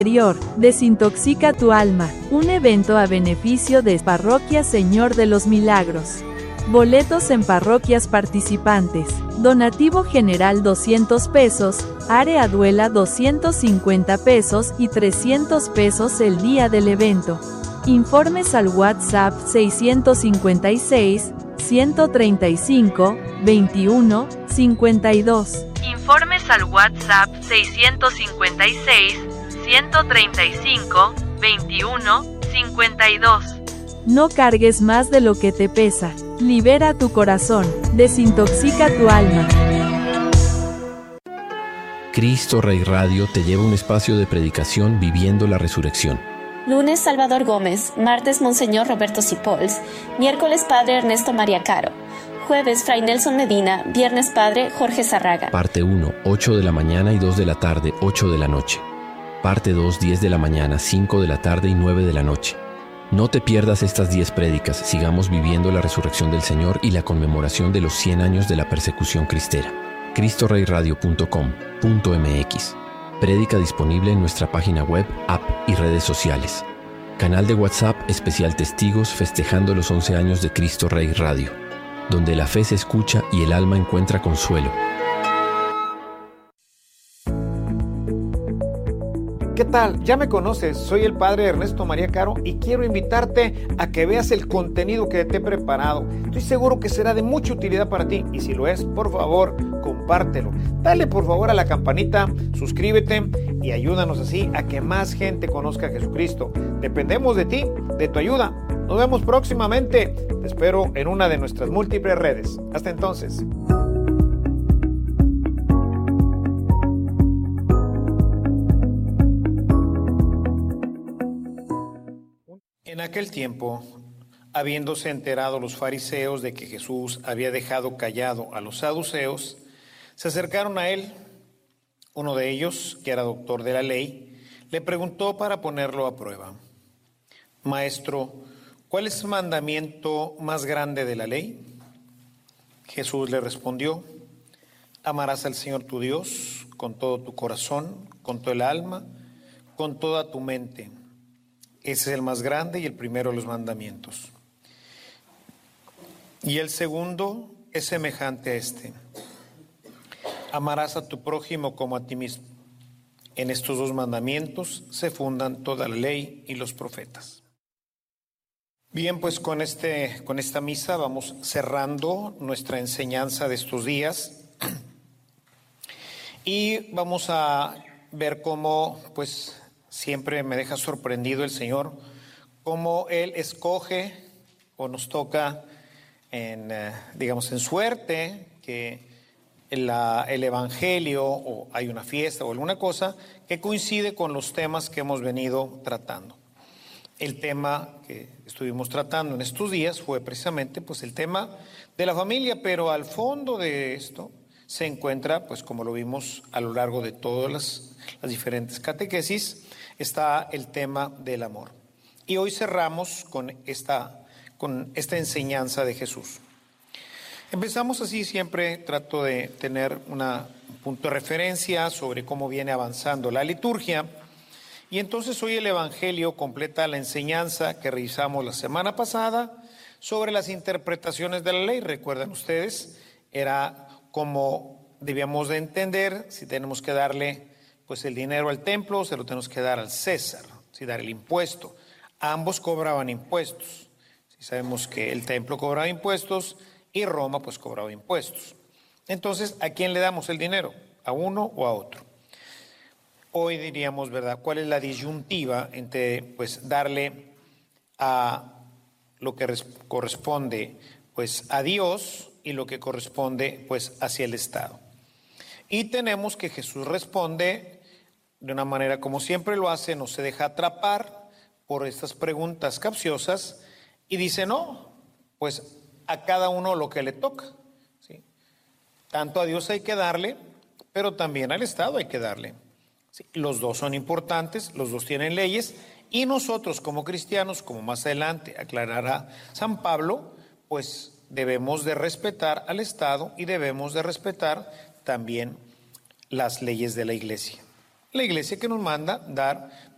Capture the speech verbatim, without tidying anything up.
Desintoxica tu alma, un evento a beneficio de Parroquia Señor de los Milagros. Boletos en parroquias participantes. Donativo general doscientos pesos, área duela doscientos cincuenta pesos y trescientos pesos el día del evento. Informes al WhatsApp seiscientos cincuenta y seis, ciento treinta y cinco, veintiuno, cincuenta y dos. Informes al WhatsApp seiscientos cincuenta y seis, ciento treinta y cinco, veintiuno, cincuenta y dos. No cargues más de lo que te pesa. Libera tu corazón. Desintoxica tu alma. Cristo Rey Radio te lleva a un espacio de predicación viviendo la resurrección. Lunes, Salvador Gómez. Martes, Monseñor Roberto Sipols. Miércoles, Padre Ernesto María Caro. Jueves, Fray Nelson Medina. Viernes, Padre Jorge Zarraga. Parte uno, ocho de la mañana y dos de la tarde, ocho de la noche. Parte dos, diez de la mañana, cinco de la tarde y nueve de la noche. No te pierdas estas diez prédicas. Sigamos viviendo la resurrección del Señor y la conmemoración de los cien años de la persecución cristera. cristo rey radio punto com punto m x. Prédica disponible en nuestra página web, app y redes sociales. Canal de WhatsApp especial Testigos festejando los once años de Cristo Rey Radio, donde la fe se escucha y el alma encuentra consuelo. ¿Qué tal? Ya me conoces, soy el Padre Ernesto María Caro y quiero invitarte a que veas el contenido que te he preparado. Estoy seguro que será de mucha utilidad para ti y si lo es, por favor, compártelo. Dale por favor a la campanita, suscríbete y ayúdanos así a que más gente conozca a Jesucristo. Dependemos de ti, de tu ayuda. Nos vemos próximamente. Te espero en una de nuestras múltiples redes. Hasta entonces. En aquel tiempo, habiéndose enterado los fariseos de que Jesús había dejado callado a los saduceos, se acercaron a él. Uno de ellos, que era doctor de la ley, le preguntó para ponerlo a prueba: Maestro, ¿cuál es el mandamiento más grande de la ley? Jesús le respondió: Amarás al Señor tu Dios con todo tu corazón, con todo el alma, con toda tu mente. Ese es el más grande y el primero de los mandamientos. Y el segundo es semejante a este: amarás a tu prójimo como a ti mismo. En estos dos mandamientos se fundan toda la ley y los profetas. Bien, pues con, este, con esta misa vamos cerrando nuestra enseñanza de estos días y vamos a ver cómo, pues, siempre me deja sorprendido el Señor, cómo Él escoge o nos toca en, eh, digamos, en suerte que la, el Evangelio o hay una fiesta o alguna cosa que coincide con los temas que hemos venido tratando. El tema que estuvimos tratando en estos días fue precisamente pues el tema de la familia, pero al fondo de esto se encuentra, pues como lo vimos a lo largo de todas las, las diferentes catequesis, está el tema del amor. Y hoy cerramos con esta, con esta enseñanza de Jesús. Empezamos así, siempre trato de tener una, un punto de referencia sobre cómo viene avanzando la liturgia. Y entonces hoy el Evangelio completa la enseñanza que revisamos la semana pasada sobre las interpretaciones de la ley. Recuerdan ustedes, era como debíamos de entender si tenemos que darle pues el dinero al templo, se lo tenemos que dar al César, si dar el impuesto. Ambos cobraban impuestos. Si sabemos que el templo cobraba impuestos y Roma pues cobraba impuestos. Entonces, ¿a quién le damos el dinero? ¿A uno o a otro? Hoy diríamos, ¿verdad? ¿Cuál es la disyuntiva entre pues darle a lo que res- corresponde pues a Dios y lo que corresponde pues hacia el Estado? Y tenemos que Jesús responde de una manera como siempre lo hace, no se deja atrapar por estas preguntas capciosas y dice no, pues a cada uno lo que le toca, ¿sí? Tanto a Dios hay que darle, pero también al Estado hay que darle, ¿sí? Los dos son importantes, los dos tienen leyes y nosotros como cristianos, como más adelante aclarará San Pablo, pues debemos de respetar al Estado y debemos de respetar también las leyes de la Iglesia. La Iglesia que nos manda dar